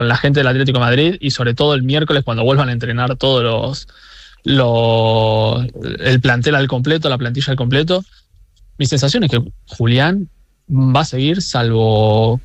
con la gente del Atlético de Madrid y sobre todo el miércoles cuando vuelvan a entrenar todos el plantel al completo, la plantilla al completo. Mi sensación es que Julián va a seguir, salvo